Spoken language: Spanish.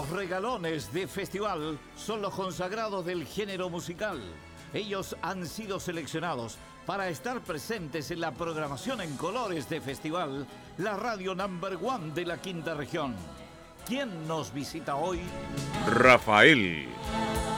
Los regalones de festival son los consagrados del género musical. Ellos han sido seleccionados para estar presentes en la programación en colores de festival, la radio #1 de la quinta región. ¿Quién nos visita hoy? Rafael.